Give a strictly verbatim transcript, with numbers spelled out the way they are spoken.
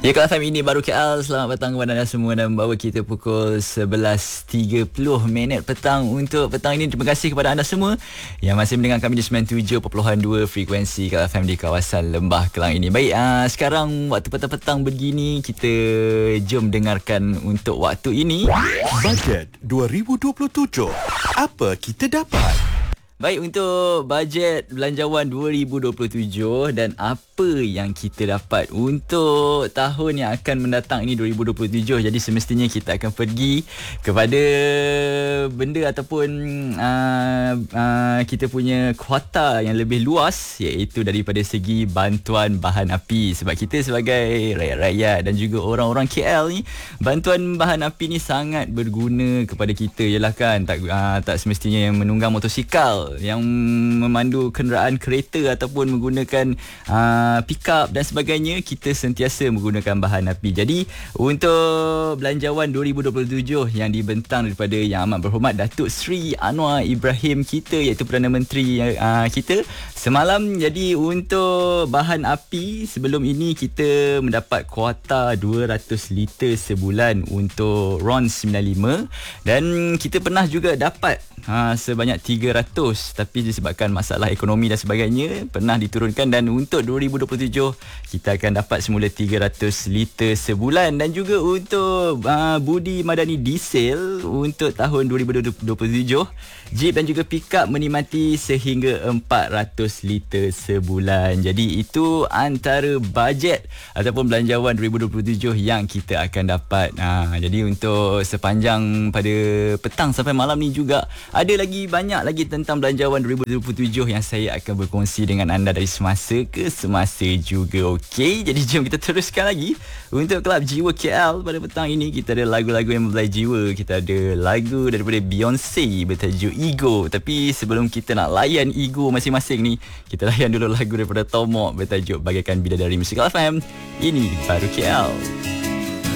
Ya, Kelab F M ini baru K L. Selamat petang kepada anda semua dan membawa kita pukul sebelas tiga puluh minit petang untuk petang ini. Terima kasih kepada anda semua yang masih mendengar kami di sembilan puluh tujuh perpuluhan dua frekuensi Kelab F M di kawasan Lembah Kelang ini. Baik, uh, sekarang waktu petang-petang begini, kita jom dengarkan untuk waktu ini. Bajet dua ribu dua puluh tujuh. Apa kita dapat? Baik, untuk bajet belanjawan dua ribu dua puluh tujuh dan apa yang kita dapat untuk tahun yang akan mendatang ini dua ribu dua puluh tujuh. Jadi semestinya kita akan pergi kepada benda ataupun uh, uh, kita punya kuota yang lebih luas, iaitu daripada segi bantuan bahan api. Sebab kita sebagai rakyat-rakyat dan juga orang-orang K L ni, bantuan bahan api ni sangat berguna kepada kita. Yalah kan, tak, uh, tak semestinya yang menunggang motosikal, yang memandu kenderaan kereta ataupun menggunakan uh, pick-up dan sebagainya, kita sentiasa menggunakan bahan api. Jadi untuk belanjawan dua ribu dua puluh tujuh yang dibentang daripada Yang Amat Berhormat Datuk Seri Anwar Ibrahim kita, iaitu Perdana Menteri uh, kita semalam. Jadi untuk bahan api, sebelum ini kita mendapat kuota dua ratus liter sebulan untuk R O N sembilan lima, dan kita pernah juga dapat ha, sebanyak tiga ratus, tapi disebabkan masalah ekonomi dan sebagainya pernah diturunkan, dan untuk dua ribu dua puluh tujuh kita akan dapat semula tiga ratus liter sebulan. Dan juga untuk uh, budi madani diesel untuk tahun dua ribu dua puluh tujuh, Jeep dan juga pickup menikmati sehingga empat ratus liter sebulan. Jadi itu antara bajet ataupun belanjawan dua ribu dua puluh tujuh yang kita akan dapat. Ha, jadi untuk sepanjang pada petang sampai malam ni juga ada lagi banyak lagi tentang belanjawan dua ribu dua puluh tujuh yang saya akan berkongsi dengan anda dari semasa ke semasa juga. Okey, jadi jom kita teruskan lagi untuk Kelab Jiwa K L pada petang ini. Kita ada lagu-lagu yang membelai jiwa. Kita ada lagu daripada Beyonce bertajuk Ego. Tapi sebelum kita nak layan ego masing-masing ni, kita layan dulu lagu daripada Tomok bertajuk Bagaikan Bidadari. Musik Kelab F M, ini baru K L.